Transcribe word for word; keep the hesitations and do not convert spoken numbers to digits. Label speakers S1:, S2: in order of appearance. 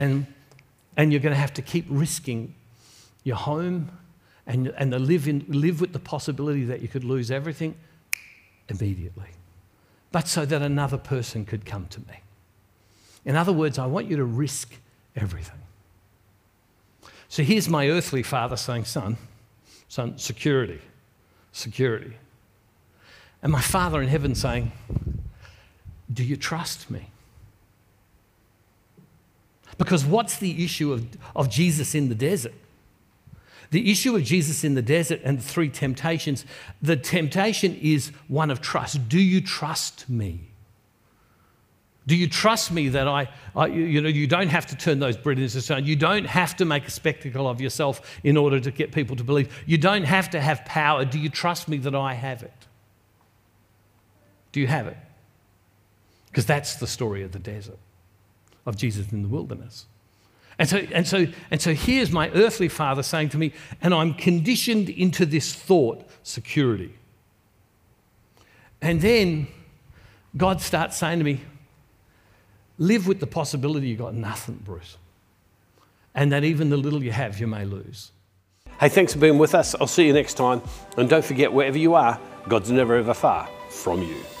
S1: And, and you're going to have to keep risking your home and, and to live, in, live with the possibility that you could lose everything immediately, but so that another person could come to me. In other words, I want you to risk everything. So here's my earthly father saying, son, son, security, security. And my Father in heaven saying, do you trust me? Because what's the issue of, of Jesus in the desert? The issue of Jesus in the desert and the three temptations, the temptation is one of trust. Do you trust me? Do you trust me that I, I, you know, you don't have to turn those bread into stone. You don't have to make a spectacle of yourself in order to get people to believe. You don't have to have power. Do you trust me that I have it? Do you have it? Because that's the story of the desert, of Jesus in the wilderness. And so, and so, and so here's my earthly father saying to me, and I'm conditioned into this thought, security. And then God starts saying to me, live with the possibility you got nothing, Bruce. And that even the little you have, you may lose.
S2: Hey, thanks for being with us. I'll see you next time. And don't forget, wherever you are, God's never ever far from you.